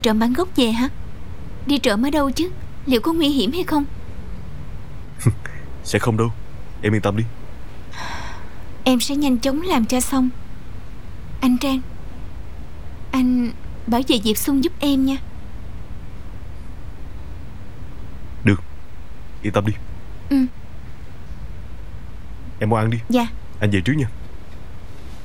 trộm bản gốc về hả? Đi trộm ở đâu chứ? Liệu có nguy hiểm hay không? Sẽ không đâu, em yên tâm đi. Em sẽ nhanh chóng làm cho xong. Anh Trang, anh bảo vệ Diệp Xuân giúp em nha. Được, yên tâm đi. Ừ. Em mau ăn đi. Dạ. Anh về trước nha.